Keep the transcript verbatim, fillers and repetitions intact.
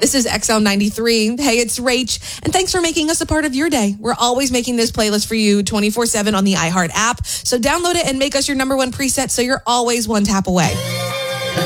This is X L ninety-three. Hey, it's Rach, and thanks for making us a part of your day. We're always making this playlist for you twenty-four seven on the iHeart app, so download it and make us your number one preset so you're always one tap away.